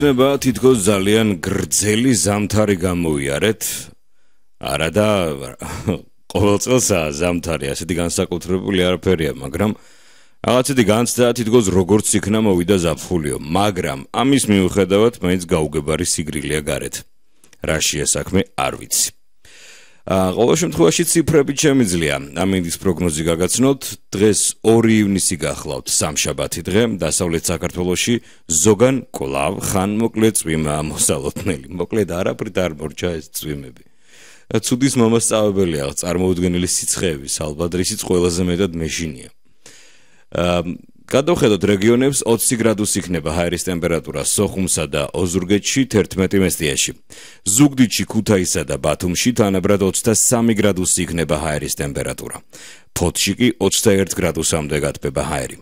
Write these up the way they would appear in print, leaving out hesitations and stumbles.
ნება თითქოს ძალიან გრძელი ზამთარი გამოიარეთ. არა და ყოველ წელსაა ზამთარი, ასეთი განსაკუთრებული არაფერია, მაგრამ რაღაცეთი განცდა თითქოს როგორც იქნა მოვიდა ზაფხულიო, მაგრამ ამის მიუხედავად მაინც გაუგებარი სიგრილია გარეთ. რა შეასაქმე არ ვიცი. ყოველ შემთხვევაში ციფრებით შემიძლია ამინდის პროგნოზი გაგაცნოთ. დღეს 2 ივნისი გახლავთ, სამშაბათი დღე, დასავლეთ საქართველოში ზოგან კვლავ ხანმოკლე წვიმაა მოსალოდნელი. მოკლედ არაფრით არ მორჩა ეს წვიმები. ცუდის მომასწავებელია წარმოუდგენელი სიცხეების, ალბათ რისიც ყველაზე მეტად მეშინია. გადავხედოთ რეგიონებს, 20 გრადუსი იქნება ჰაერის ტემპერატურა სოხუმსა და ოზურგეთში, 11 მესტიაში. ზუგდიდში, ქუთაისსა და ბათუმში თანაბრად 23 გრადუსი იქნება ჰაერის ტემპერატურა. ფოთში კი 21 გრადუსამდე გათბება ჰაერი.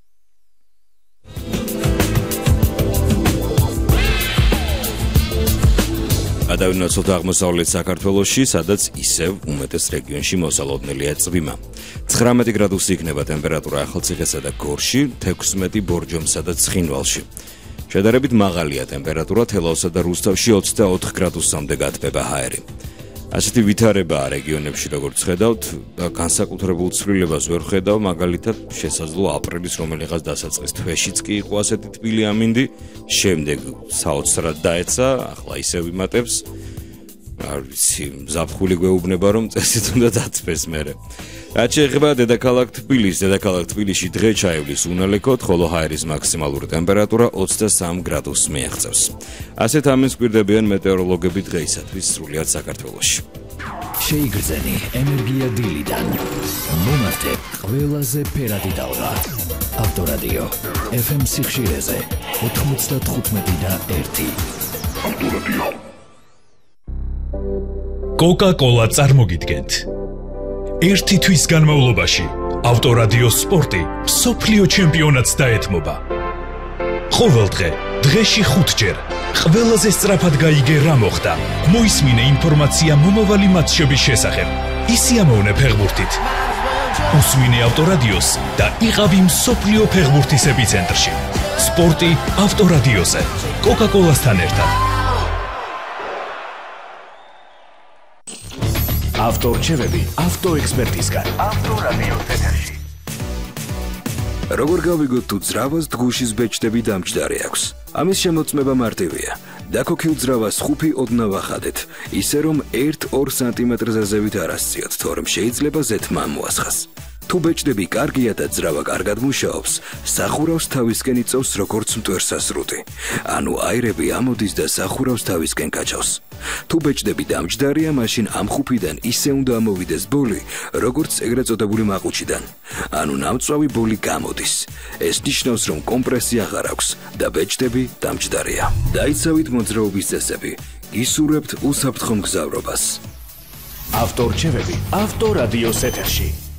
გადავინაცვლოთ აღმოსავლეთ საქართველოში, სადაც ისევ უმეტეს რეგიონში მოსალოდნელია წვიმა. 19 გრადუსი იქნება ტემპერატურა ახალციხესა და გორში, 16 ბორჯომსა და ცხინვალში. შედარებით მაღალია ტემპერატურა თელავსა და რუსთავში 24 გრადუსამდე გათბება ჰაერი. ასეთი ვითარებაა რეგიონებში, როგორც ხედავთ, განსაკუთრებულ ცვლილებას ვერ ხედავ, მაგალითად, შესაძლოა აპრილის რომელიღაც დასაწყის თვეშიც კი იყო ასეთი თბილი ამინდი, შემდეგ საოცრად დაეცა, ახლა ისევ იმატებს. არ ვიცი, ზაფხული გვეუბნება, რომ წესით უნდა დაწვეს მერე. რაც შეეხება დედაქალაქ თბილისში დღე ჩაივლის უნალექოთ, ხოლო ჰაერის მაქსიმალური ტემპერატურა 23 გრადუსს მიაღწევს. ასეთ ამინს გვირდებიან მეტეოროლოგები დღეისათვის სრულიად საქართველოში. შეიგრძენი ენერგია დილიდან. მომართე ყველაზე ფერადი ტალღა. ავტორადიო FM სიხშირეზე 95.1. ავტორადიო. Coca-Cola წარმოგიდგენთ. ერთი თვის განმავლობაში ავტორადიო სპორტი მსოფლიო ჩემპიონატს დაეთმობა. ყოველდღე, დღეში 5ჯერ, ყველაზე სწრაფად გაიგე რა მოხდა. მოისმინე ინფორმაცია მომავალი მატჩების შესახებ. ისიამოვნე ფეხბურთით. უსმინე ავტორადიოს და იყავი მსოფლიო ფეხბურთის ეპიცენტრში. სპორტი ავტორადიოზე. Coca-Cola-სთან ერთად. ავტორჩევები ავტოექსპერტისგან. ავტორადიო ეთერში. როგორ გავიგოთ თუ ძრავას დღუშის ბეჭდები დამჯდარი აქვს? ამის შემოწმება მარტივია. დაქოქილ ძრავას ხუფი ოდნავ ახადეთ, ისე რომ 1-2 სანტიმეტრზე ზევით არ ასწიოთ, თორემ შეიძლება ზეთმა მოასხას. თუ ბეჭდები კარგია და ძრავა კარგად მუშაობს, სახურავს თავისკენ იწევს როგორც მტვერსასრუტი. ანუ აირები ამოდის და სახურავს თავისკენ კაჩავს. თუ ბეჭდები დამჯდარია, მაშინ ამ ხუფიდან ისე უნდა ამოვიდეს ბოლი, როგორც ეგრეთ წოდებული მაყუჩიდან. ანუ ნამწვავი ბოლი გამოდის. ეს ნიშნავს, რომ კომპრესია აღარ აქვს და ბეჭდები დამჯდარია. დაიცავით მოძრაობის წესები. გისურვებთ უსაფრთხო მგზავრობას. ავტორჩევები ავტორადიოს ეთერში.